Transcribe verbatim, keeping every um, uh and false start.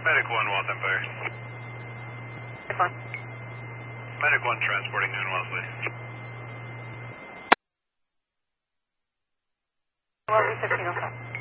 Medic one, Walth Empire. Medic one transporting Noon Wellesley. Wellesley fifteen oh five.